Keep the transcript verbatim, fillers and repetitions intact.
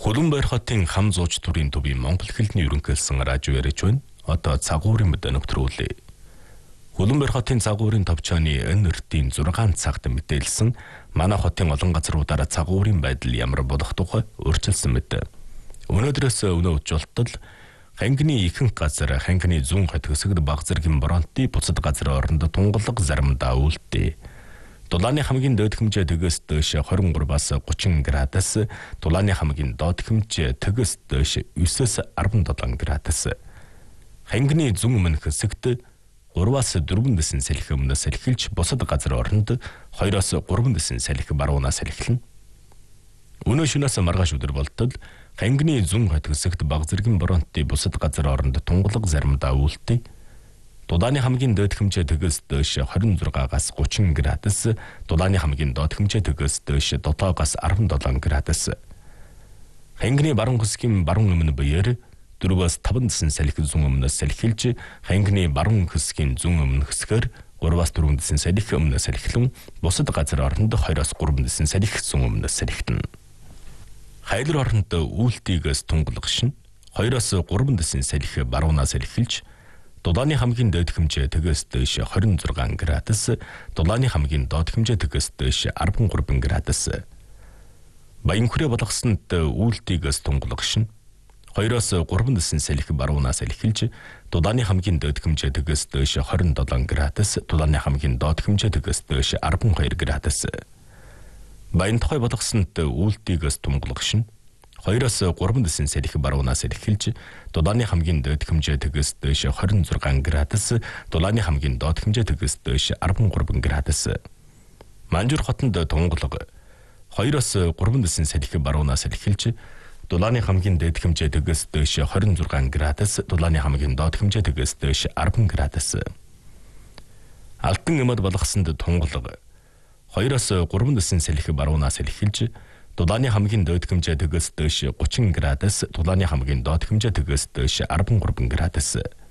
Хөлбөмбөр хотын хам зууч төрийн төвийн Монгол хэлний ерөнхийлсөн радио яриач байна. Одоо цагуурын мэдээ нөтрүүлээ. Хөлбөмбөр хотын цагуурын товчооны энэ өртийн зургаан цагт мэдээлсэн манай хотын олон газруудаараа цагуурын байдал ямар болох тухай өөрчилсөн мэт. Өнөөдрөөс өнөө өчөлтөл хангины ихэнх газар хангины зүүн хойд хэсэгт баг зэргийн бронти буцад газар оронд тунгалаг заримдаа үлдээ. Дулааны хамгийн доод хэмжээ төгөөс дөөш двадцать trois-аас тридцать градус, Дулааны хамгийн доод хэмжээ төгөөс дөөш nine-ээс seventy-seven градус. Хангины зүүн өмнөх хэсэгт three-аас four дэсэн салхи өмнөөс эхэлж бусад газар оронд two-оос three дэсэн салхи баруунаас эхэлнэ. Өнөө шөнөөс маргааш өдөр болтол хангины зүүн хойд хэсэгт баг зэргийн бронти бусад газар оронд тунгалаг заримдаа үлдээ. Дулааны хамгийн доод хэмжээ төгөөс дөөш twenty-six-аас thirty градус, Дулааны хамгийн доод хэмжээ төгөөс дөөш seven-аас seventy-seven градус. Хангины баруун хэсгийн баруун өмнө буяар four-аас five дэсэн салхи зүүн өмнөөс эхэлж, хангины баруун хэсгийн зүүн өмнө хэсгээр three-аас four дэсэн салхи өмнөөс эхлэн, бусад газар оронд two-аас three дэсэн салхи зүүн өмнөөс эхэлнэ. Хайлар оронд үйлдэлээс тунгалаг шин, two-аас three дэсэн салхи баруунаас эхэлж, Дулааны хамгийн доод хэмжээ төгөөс дөөш twenty-six градус, Дулааны хамгийн доод хэмжээ төгөөс дөөш thirty-three градус. Баян хүрээ болгосонд үйлдэлээс тунгалаг шин, two-аас three дэсэн салхи баруунаас эхэлж, Дулааны хамгийн доод хэмжээ төгөөс дөөш twenty-seven градус, Дулааны хамгийн доод хэмжээ төгөөс дөөш twelve градус. Баян тухай болгосонд үйлдэлээс тунгалаг шин, two-аас three дэсэн салхи баруунаас эхэлж, Дулааны хамгийн доод хэмжээ төгөөс дөөш twenty-six градус, Дулааны хамгийн доод хэмжээ төгөөс дөөш thirty-three градус. Манжуур хотод тунгалаг, two-аас three дэсэн салхи баруунаас эхэлж, Дулааны хамгийн дээд хэмжээ төгөөс дөөш twenty-six градус, Дулааны хамгийн доод хэмжээ төгөөс дөөш ten градус. Алтан эмэд болгосонд тунгалаг, two-аас three дэсэн салхи баруунаас эхэлж, Дулааны хамгийн доод хэмжээ төгөөс дөөш thirty градус, Дулааны хамгийн доод хэмжээ төгөөс дөөш thirty-three градус.